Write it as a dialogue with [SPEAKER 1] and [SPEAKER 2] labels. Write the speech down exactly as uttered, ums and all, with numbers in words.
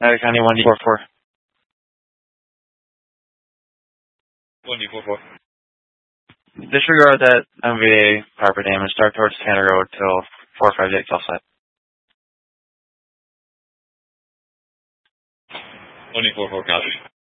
[SPEAKER 1] Niagara County one D four four.
[SPEAKER 2] one D four four.
[SPEAKER 1] Disregard that M V A property damage. Start towards Tanner Road till four five six all set.
[SPEAKER 2] one D four four, copy.